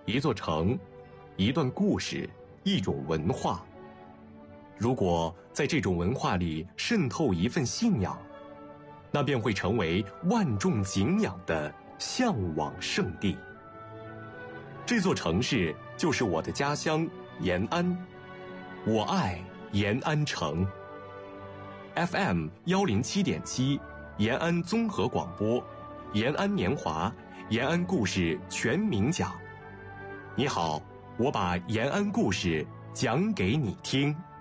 一座城，一段故事，一种文化。如果在这种文化里渗透一份信仰，那便会成为万众敬仰的向往圣地。这座城市就是我的家乡延安，我爱延安城。FM107.7，延安综合广播，延安年华，延安故事全名讲。你好，我把延安故事讲给你听。